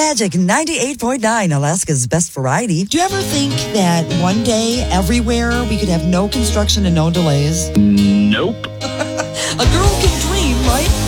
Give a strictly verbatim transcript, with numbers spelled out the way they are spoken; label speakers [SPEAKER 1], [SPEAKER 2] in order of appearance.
[SPEAKER 1] Magic ninety-eight point nine, Alaska's best variety.
[SPEAKER 2] Do you ever think that one day, everywhere, we could have no construction and no delays?
[SPEAKER 3] Nope.
[SPEAKER 2] A girl can dream, right?